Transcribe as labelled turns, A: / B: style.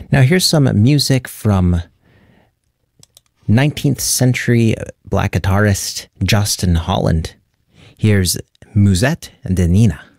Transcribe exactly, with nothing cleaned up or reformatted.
A: Now here's some music from nineteenth century black guitarist Justin Holland. Here's Musette de Nina.